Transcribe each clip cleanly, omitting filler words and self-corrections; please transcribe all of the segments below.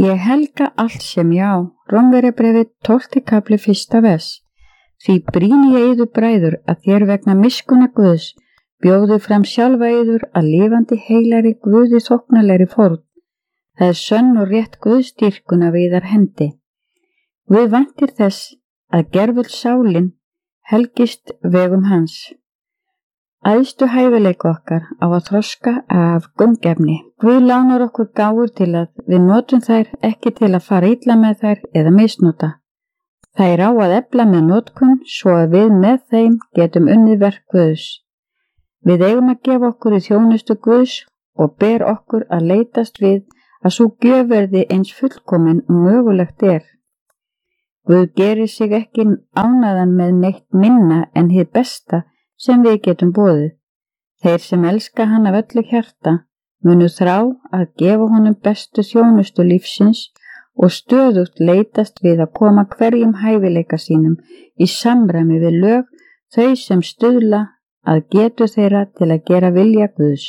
Ég helga allt sem ég á. Rómverjabréfið 12. kafli 1. vers. Því brýni ég yður bræður að þér vegna miskunnar Guðs bjóðu fram sjálfa yður að lifandi heilari Guði þóknanlegri fórn. Það sönn og rétt Guðsdýrkun af yðar hendi. Guð væntir þess að gerfull sálin helgist vegum hans. Æðstu hæfileika okkar á að þroska af gaumgæfni. Guð lánar okkur gáfur til að við notum þær, ekki til að fara illa með þær eða misnota. Þær á að efla með notkun svo að við með þeim getum unnið verk Guðs. Við eigum að gefa okkur í þjónustu Guðs og ber okkur að leitast við að sú gjöf verði eins fullkomin og mögulegt er. Guð gerir sig ekki ánægðan með neitt minna en hið besta sem við getum boðið. Þeir sem elska hann af öllu hjarta munu þrá að gefa honum bestu þjónustu lífsins og stöðugt leitast við að koma hverjum hæfileika sínum í samræmi við lög þau sem stuðla að getu þeirra til að gera vilja Guðs.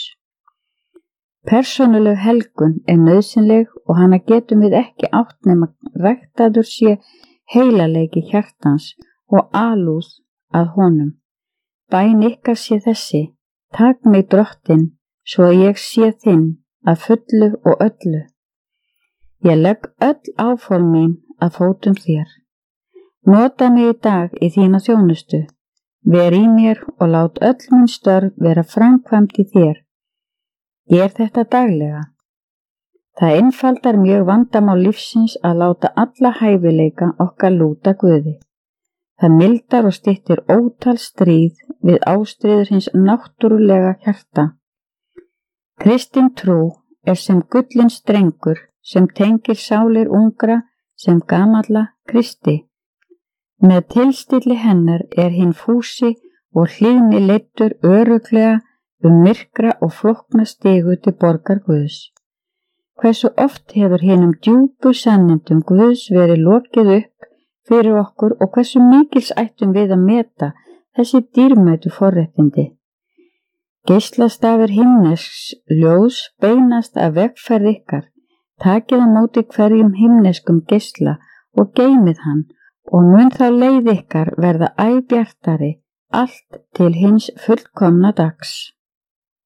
Persónuleg helgun er nauðsynleg og hana getum við ekki átt nema ræktaður sé heilaleiki hjartans og alúð að honum. Bæn ykkar sé þessi, tak mig Drottinn, svo að ég sé þinn að fullu og öllu. Ég legg öll áform mín að fótum þér. Nota mig í dag í þína þjónustu. Ver í mér og lát öll mín störf vera framkvæmt í þér. Ger þetta daglega. Það einfaldar mjög vandamál lífsins að láta alla hæfileika okkar lúta Guði. Það mildar og styttir ótal stríð við ástríður hins náttúrulega hjarta. Kristin trú er sem gullin strengur sem tengir sálir ungra sem gamalla Kristi. Með tilstilli hennar er hinn fúsi og hlýðni leiddur örugglega myrkra og flókna stigu til borgar Guðs. Hversu oft hefur hinum djúpu sannindum Guðs verið lokið upp fyrir okkur og hversu mikils ættum við að meta þessi dýrmætu forréttindi. Geislastafir himnesks ljóðs beinast af vegferð ykkar. Takið á móti hverjum himneskum geisla og geymið hann og mun þá leið ykkar verða æ bjartari allt til hins fullkomna dags.